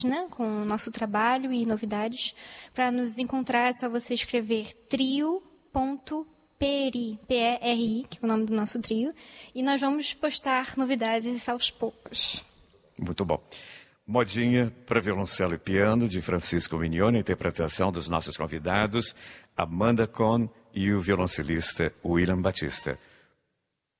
né, com o nosso trabalho e novidades. Para nos encontrar é só você escrever trio.peri, P-E-R-I, que é o nome do nosso trio, e nós vamos postar novidades aos poucos. Muito bom. Modinha para violoncelo e piano, de Francisco Mignone, interpretação dos nossos convidados, Amanda Cohn e o violoncelista William Batista.